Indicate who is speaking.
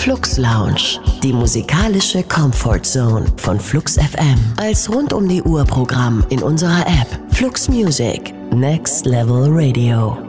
Speaker 1: Flux Lounge, die musikalische Comfort Zone von Flux FM. Als rund um die Uhr Programm in unserer App Flux Music, Next Level Radio.